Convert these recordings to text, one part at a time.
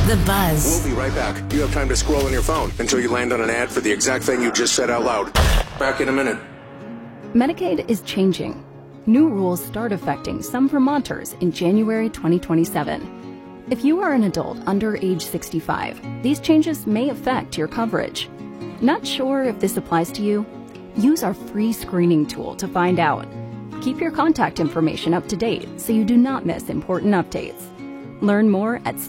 The Buzz. We'll be right back. You have time to scroll on your phone until you land on an ad for the exact thing you just said out loud. Back in a minute. Medicaid is changing. New rules start affecting some Vermonters in January 2027. If you are an adult under age 65, these changes may affect your coverage. Not sure if this applies to you? Use our free screening tool to find out. Keep your contact information up to date so you do not miss important updates. Learn more at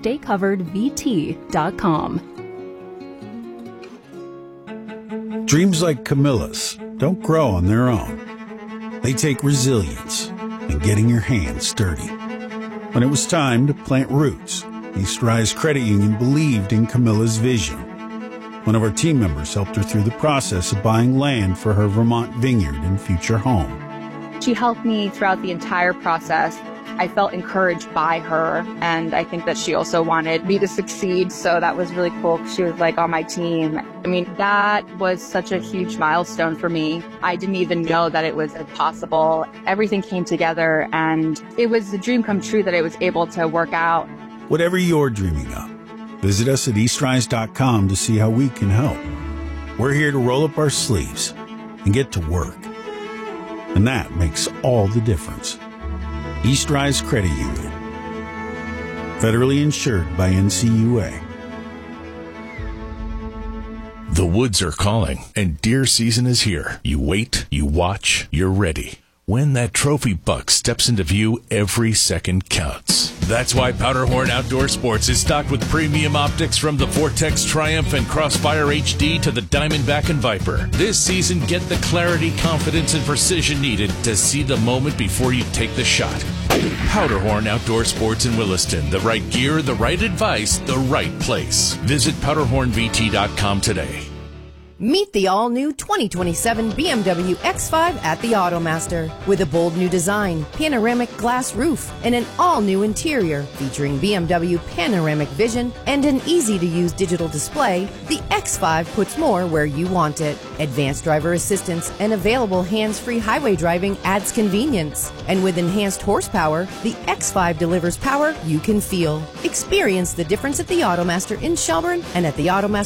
staycoveredvt.com. Dreams like Camilla's don't grow on their own. They take resilience and getting your hands dirty. When it was time to plant roots, East Rise Credit Union believed in Camilla's vision. One of our team members helped her through the process of buying land for her Vermont vineyard and future home. She helped me throughout the entire process. I felt encouraged by her, and I think that she also wanted me to succeed, so that was really cool. She was like on my team. I mean, that was such a huge milestone for me. I didn't even know that it was possible. Everything came together, and it was a dream come true that I was able to work out. Whatever you're dreaming of, visit us at eastrise.com to see how we can help. We're here to roll up our sleeves and get to work. And that makes all the difference. East Rise Credit Union. Federally insured by NCUA. The woods are calling, and deer season is here. You wait, you watch, you're ready. When that trophy buck steps into view, every second counts. That's why Powderhorn Outdoor Sports is stocked with premium optics from the Vortex Triumph and Crossfire HD to the Diamondback and Viper. This season, get the clarity, confidence, and precision needed to see the moment before you take the shot. Powderhorn Outdoor Sports in Williston. The right gear, the right advice, the right place. Visit powderhornvt.com today. Meet the all-new 2027 BMW X5 at the Automaster. With a bold new design, panoramic glass roof, and an all-new interior featuring BMW Panoramic Vision and an easy-to-use digital display, the X5 puts more where you want it. Advanced driver assistance and available hands-free highway driving adds convenience. And with enhanced horsepower, the X5 delivers power you can feel. Experience the difference at the Automaster in Shelburne and at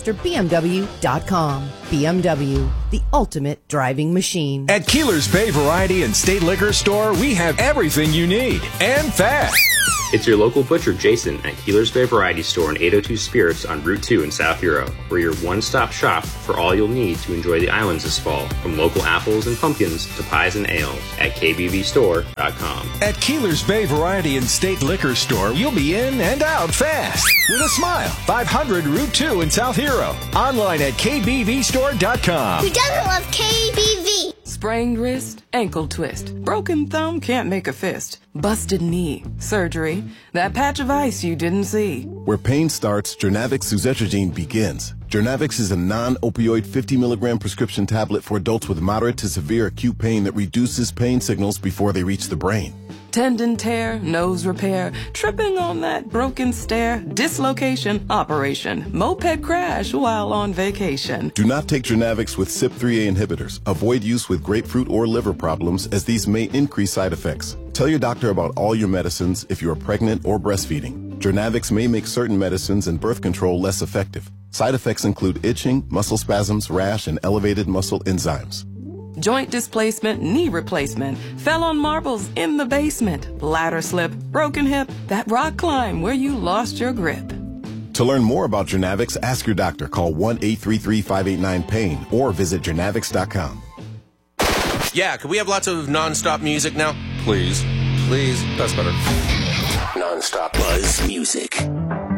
theautomasterbmw.com. BMW, the ultimate driving machine. At Keeler's Bay Variety and State Liquor Store, we have everything you need, and fast. It's your local butcher, Jason, at Keeler's Bay Variety Store in 802 Spirits on Route 2 in South Hero. We're your one-stop shop for all you'll need to enjoy the islands this fall, from local apples and pumpkins to pies and ales at kbvstore.com. At Keeler's Bay Variety and State Liquor Store, you'll be in and out fast with a smile. 500 Route 2 in South Hero. Online at kbvstore.com. Who doesn't love KBV? Sprained wrist, ankle twist, broken thumb, can't make a fist, busted knee, surgery, that patch of ice you didn't see. Where pain starts, Jernavix suzetrigine begins. Jernavix is a non-opioid 50 milligram prescription tablet for adults with moderate to severe acute pain that reduces pain signals before they reach the brain. Tendon tear, nose repair, tripping on that broken stair, dislocation, operation, moped crash while on vacation. Do not take Jernavix with CYP3A inhibitors. Avoid use with grapefruit or liver problems, as these may increase side effects. Tell your doctor about all your medicines if you are pregnant or breastfeeding. Jernavix may make certain medicines and birth control less effective. Side effects include itching, muscle spasms, rash, and elevated muscle enzymes. Joint displacement, knee replacement, fell on marbles in the basement, ladder slip, broken hip, that rock climb where you lost your grip. To learn more about Jernavix, ask your doctor. Call 1-833-589-PAIN or visit Jernavix.com. Yeah, could we have lots of non-stop music now? Please. Please. That's better. Non-stop Buzz music.